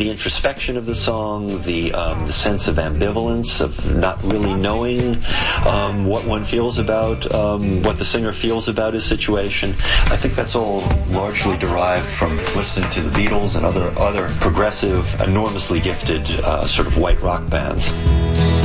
the introspection of the song, the sense of ambivalence, of not really knowing what one feels about, what the singer feels about his situation. I think that's all largely derived from listening to the Beatles and other progressive, enormously gifted sort of white rock bands.